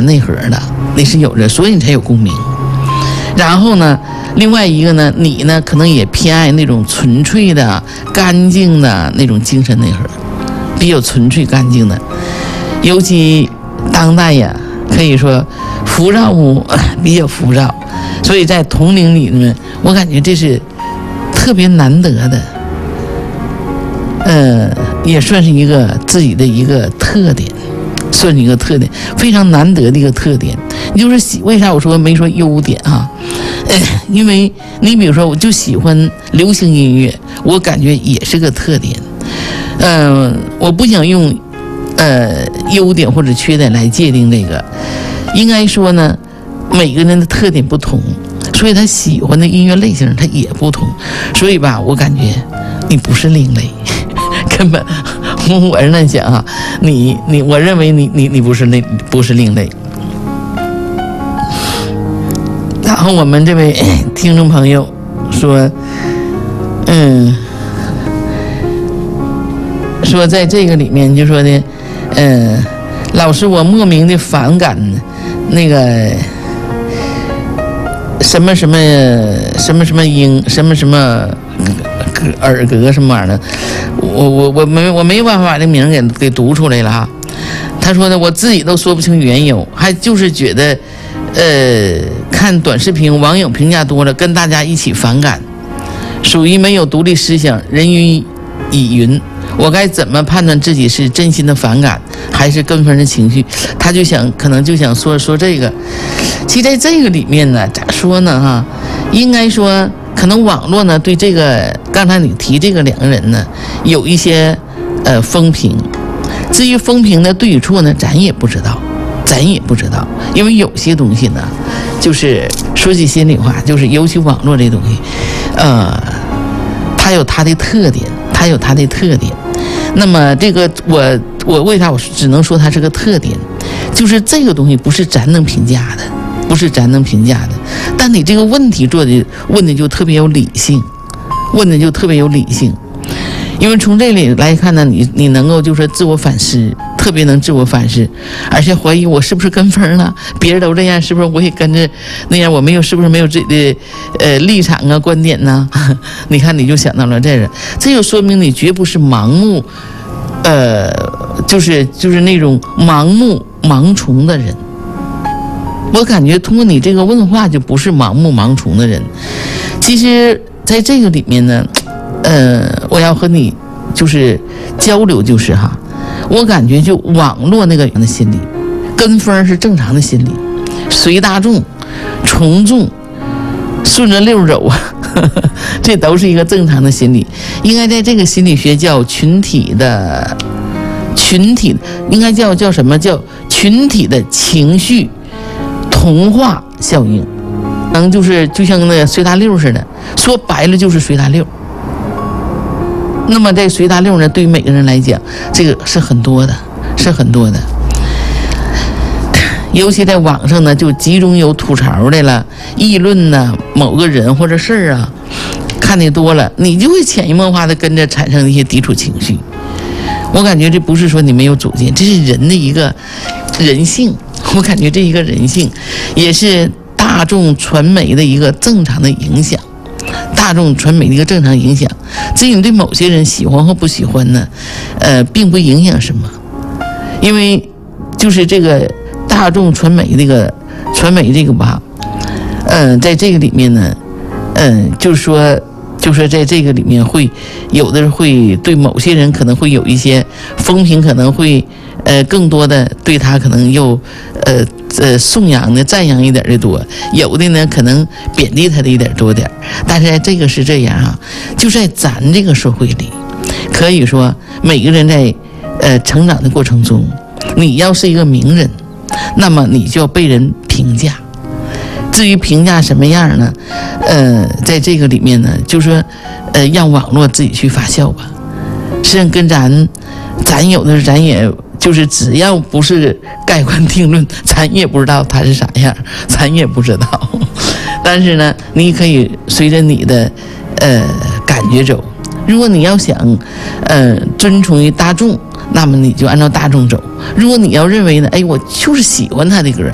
内核的，你是有着，所以你才有共鸣。然后呢，另外一个呢，你呢可能也偏爱那种纯粹的、干净的那种精神内核，比较纯粹干净的。尤其当代呀，可以说浮躁比较浮躁，所以在同龄里面，我感觉这是特别难得的，也算是一个自己的一个特点，算是一个特点，非常难得的一个特点。就是为啥我说没说优点啊？因为你比如说，我就喜欢流行音乐，我感觉也是个特点。我不想用优点或者缺点来界定这个，应该说呢，每个人的特点不同，所以他喜欢的音乐类型他也不同，所以吧，我感觉你不是另类，根本我是那想啊，我认为你不是另类。然后我们这位听众朋友说，说在这个里面就说的，老师我莫名的反感那个什么什么音什么尔格什么玩意儿的，我没有办法把这名给读出来了哈。他说的我自己都说不清缘由，还就是觉得看短视频网友评价多了，跟大家一起反感，属于没有独立思想，人云亦云。我该怎么判断自己是真心的反感还是跟风的情绪？他可能就想说这个。其实在这个里面呢，咋说呢哈？应该说可能网络呢对这个刚才你提这个两个人呢有一些风评。至于风评的对与错呢，咱也不知道，因为有些东西呢，就是说句心里话，就是尤其网络这东西，它有它的特点，那么这个我为啥我只能说它是个特点，就是这个东西不是咱能评价的，但你这个问题问的就特别有理性，因为从这里来看呢，你能够就是自我反思，特别能自我反思，而且怀疑我是不是跟风了，别人都这样，是不是我也跟着那样？是不是没有自己的立场啊、观点呢？你看你就想到了这个，这就说明你绝不是盲目，就是那种盲从的人。我感觉通过你这个问话，就不是盲目盲从的人。其实在这个里面呢，我要和你就是交流，就是哈，我感觉就网络那个人的心理，跟风是正常的心理，随大众、从众、顺着溜走啊，这都是一个正常的心理。应该在这个心理学叫群体，应该叫什么？叫群体的情绪同化效应。就像那个随大溜似的，说白了就是随大溜。那么这随大溜呢，对于每个人来讲，这个是很多的，尤其在网上呢，就集中有吐槽的了，议论呢某个人或者事儿啊，看得多了，你就会潜移默化的跟着产生一些抵触情绪。我感觉这不是说你没有主见，这是人的一个人性。我感觉这一个人性，也是大众传媒的一个正常的影响。至于你对某些人喜欢或不喜欢呢，并不影响什么，因为就是这个大众传媒这个吧，在这个里面呢，就是说在这个里面会有的会对某些人可能会有一些风评，可能会更多的对他可能又颂扬的赞扬一点的多，有的呢可能贬低他的一点多点，但是这个是这样啊，就在咱这个社会里，可以说每个人在成长的过程中，你要是一个名人，那么你就要被人评价。至于评价什么样呢？在这个里面呢，就是说让网络自己去发酵吧。实际上跟咱有的咱也就是只要不是盖棺定论，咱也不知道它是啥样，咱也不知道。但是呢，你可以随着你的感觉走。如果你要想遵从于大众，那么你就按照大众走。如果你要认为呢，我就是喜欢他的歌，